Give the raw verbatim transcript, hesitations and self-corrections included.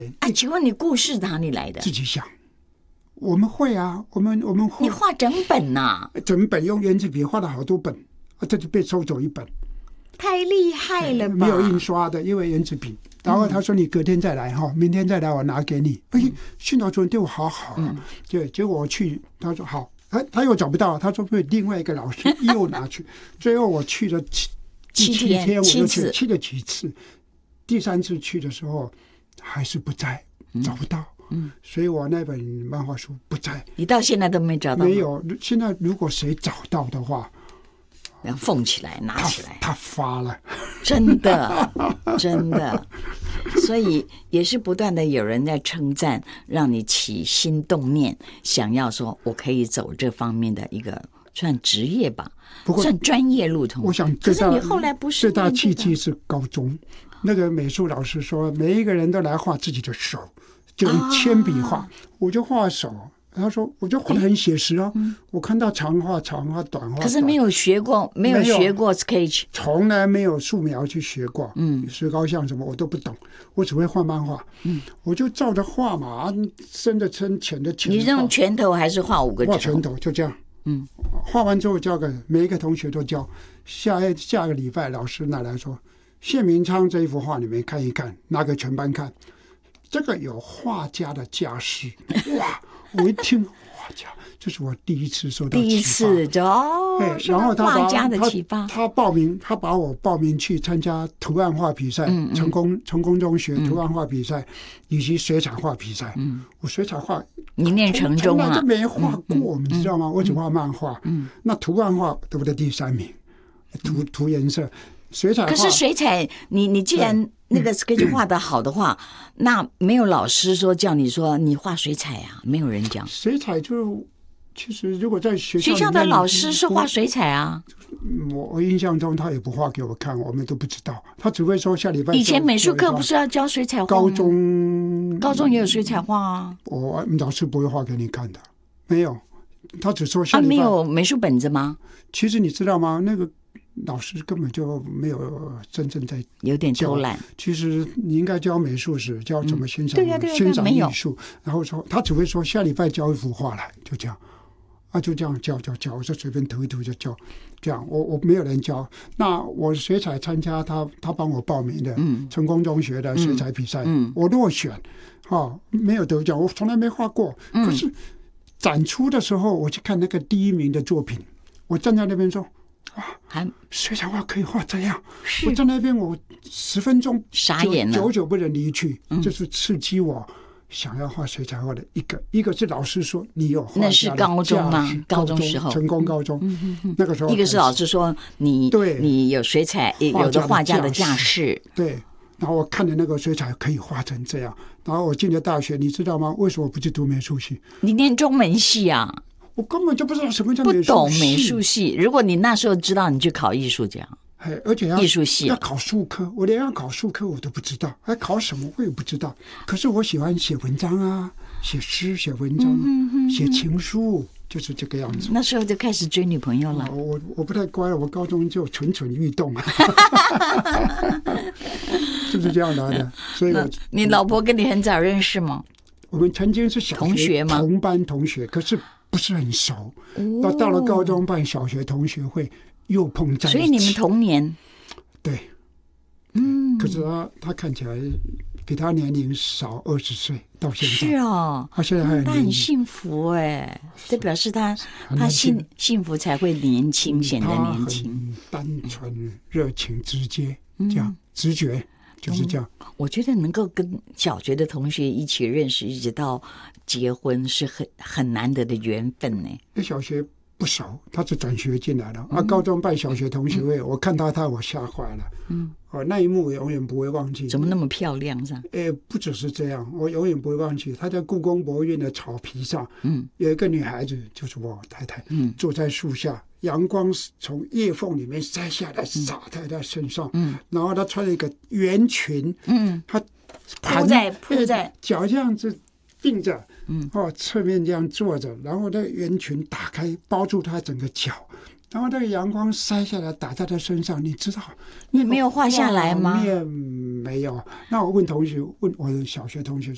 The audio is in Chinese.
啊，请问你故事哪里来的？ 自己想。我们会啊，我们我们会。 你画整本呐、 啊？整本用圆珠笔画了好多本，啊，这就被收走一本。 太厉害了吧！ 没有印刷的，因为圆珠笔。然后他说：“你隔天再来哈，明天再来，我拿给你。”哎，训导主任对我好好、啊。嗯、对，结果我去，他说好，他他又找不到，他说被另外一个老师又拿去。最后我去了七七七天，我就去去了几次。第三次去的时候还是不在，找不到。嗯，所以我那本漫画书不在。 你到现在都没找到？ 没有。现在如果谁找到的话， 要缝起来，拿起来。 他, 他发了， 真的，真的。所以也是不断的有人在称赞，让你起心动念，想要说我可以走这方面的一个算职业吧，不过算专业路途。 我想， 可是你后来不是最大契机是高中那个美术老师说，每一个人都来画自己的手。就用铅笔画、啊，我就画手。他说，我就画得很写实啊、嗯。我看到长画长画，短画。 可是没有学过，没有学过 sketch， 从来没有素描去学过。嗯，石膏像什么我都不懂，我只会画漫画。嗯，我就照着画嘛，深的深，浅的浅。 你用拳头还是画五个？ 画拳头，就这样。嗯，画完之后交给每一个同学都交。下下个礼拜老师拿来说，谢明昌这一幅画你们看一看，拿给全班看。这个有画家的家世，哇！我一听画家，这是我第一次受到启发。 第一次哦， 然后他画家的启发， 他, 他报名，他把我报名去参加图案画比赛，嗯嗯成功成功中学图案画比赛、嗯、以及水彩画比赛。嗯，我水彩画你念成中啊， 从来就没画过，嗯、你知道吗？我只画漫画。嗯，那图案画对不对？第三名，涂涂颜色。水彩画， 可是水彩，你你既然那个 sketch 画得好的话、嗯，那没有老师说叫你说你画水彩啊，没有人讲。 水彩就其实如果在学校学校的老师是画水彩啊， 我我印象中他也不画给我看，我们都不知道，他只会说下礼拜。 以前美术课不是要教水彩画吗？ 高中高中也有水彩画啊。 我老师不会画给你看的，没有，他只说下礼拜。 啊，没有美术本子吗？ 其实你知道吗？那个。老师根本就没有真正在有点偷懒。 其实你应该教美术史，教怎么欣赏、 嗯啊啊、 欣赏艺术。然后说他只会说下礼拜教一幅画来，就这样啊，就这样教教教，我就随便涂一涂就教。这样我我没有人教。那我水彩参加他他帮我报名的、嗯、成功中学的水彩比赛、嗯，我落选，哦，没有得奖，我从来没画过。嗯、可是展出的时候，我去看那个第一名的作品，我站在那边说。哇，还水彩画可以画这样！我在那边，我十分钟傻眼了， 久久不能离去。嗯，这是刺激我想要画水彩画的一个。一个是老师说你有画家的价值， 那是高中吗？高中时候， 成功高中、嗯嗯嗯、那个时候。 一个是老师说你对你有水彩，有的画家的架势。 对，然后我看的那个水彩可以画成这样。然后我进了大学，你知道吗？为什么不去读美术系？ 你念中文系啊？ 我根本就不知道什么叫美术系， 不懂美术系。如果你那时候知道，你去考艺术家， 而且要艺术系要考数科，我连要考数科我都不知道，还考什么我也不知道。可是我喜欢写文章啊，写诗、写文章、嗯、写情书，就是这个样子。 那时候就开始追女朋友了。 我我不太乖了，我高中就蠢蠢欲动，就是这样来的。所以我你老婆跟你很早认识吗？ 我们曾经是小学同学吗？ 同班同学，可是。不是很熟，到、哦、到了高中办小学同学会又碰在一起， 所以你们同年， 对，嗯，可是他他看起来比他年龄少二十岁，到现在是哦， 他现在还很他很幸福哎，这表示他他幸幸福才会年轻，显得年轻， 单纯、热情、直接，这样、嗯、直觉。就是这样、 嗯，我觉得能够跟小学的同学一起认识，一直到结婚，是很很难得的缘分呢。 那小学不熟，他是转学进来的、嗯、啊。高中办小学同学会，嗯、我看到他，我吓坏了。嗯，哦，那一幕我永远不会忘记。 怎么那么漂亮？是吧？ 哎，不只是这样，我永远不会忘记。他在故宫博物院的草皮上，嗯，有一个女孩子，就是我太太，嗯，坐在树下。阳光从叶缝里面晒下来，洒在她身上。嗯，然后她穿了一个圆裙。嗯，她铺在铺在脚这样子并着，嗯，哦，侧面这样坐着，然后那个圆裙打开，包住她整个脚，然后那个阳光晒下来打在她身上，你知道？ 你没有画下来吗？ 没有。那我问同学，问我的小学同学说。